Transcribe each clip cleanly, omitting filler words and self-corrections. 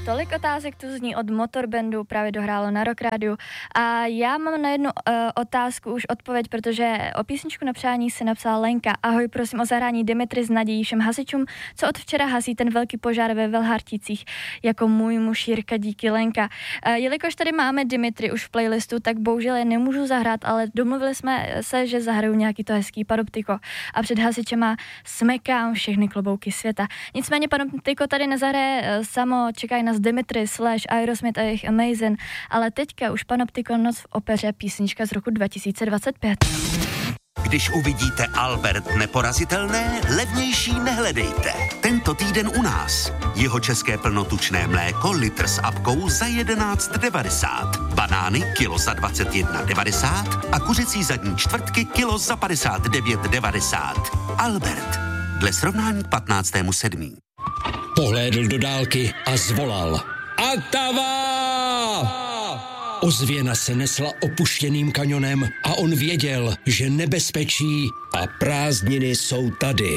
tolik otázek tu zní od Motorbandu, právě dohrálo na Rock Rádiu. A já mám na jednu otázku už odpověď, protože o písničku na přání si napsala Lenka. Ahoj, prosím o zahrání Dimitri s nadějí všem hasičům, co od včera hasí ten velký požár ve Velharticích. Jako můj muž Jirka, díky Lenka. Jelikož tady máme Dimitri už v playlistu, tak bohužel je nemůžu zahrát, ale domluvili jsme se, že zahraju nějaký to hezký Panoptiko. A před hasičema smekám všechny klobouky světa. Nicméně Panoptiko tady nezahraje samo, čekají nás Dimitri / Aerosmith a jejich Amazing, ale teďka už Panoptiko Noc v opeře, písnička z roku 2025. Když uvidíte Albert neporazitelné, levnější nehledejte. Tento týden u nás. Jeho české plnotučné mléko litr s apkou za 11,90. Banány kilo za 21,90 a kuřecí zadní čtvrtky kilo za 59,90. Albert. Dle srovnání k 15.7. Pohlédl do dálky a zvolal. Atava! Ozvěna se nesla opuštěným kanionem a on věděl, že nebezpečí a prázdniny jsou tady.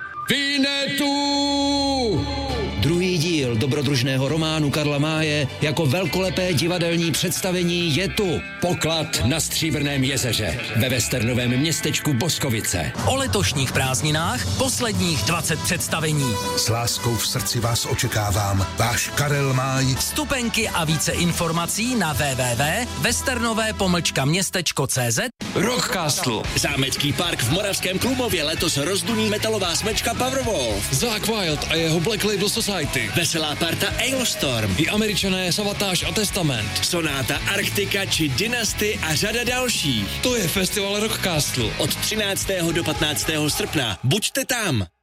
Vinetu! Druhý díl dobrodružného románu Karla Máje jako velkolepé divadelní představení je tu. Poklad na Stříbrném jezeře ve westernovém městečku Boskovice. O letošních prázdninách posledních 20 představení. S láskou v srdci vás očekávám. Váš Karel Máj. Vstupenky a více informací na www.westernové-městečko.cz. Rockcastle. Zámecký park v Moravském Klumově letos rozduní metalová smečka Powerwolf. Zakk Wild a jeho Black Label Society. Veselá parta Ailstorm. I Američané Savatage a Testament. Sonáta Arktika či Dynasty a řada dalších. To je festival Rockcastle. Od 13. do 15. srpna. Buďte tam.